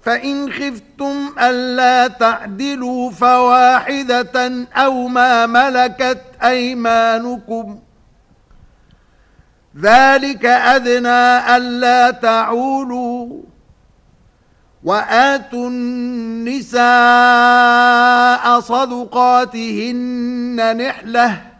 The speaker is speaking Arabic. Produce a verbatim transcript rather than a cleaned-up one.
فإن خفتم ألا تعدلوا فواحدة أو ما ملكت أيمانكم ذلك أدنى ألا تعولوا وآتوا النساء صدقاتهن نحلة